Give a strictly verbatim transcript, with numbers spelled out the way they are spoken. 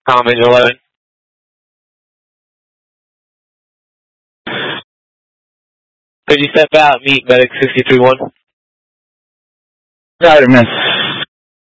Comm Engine eleven. Could you step out, meet medic sixty-three one? Roger, miss.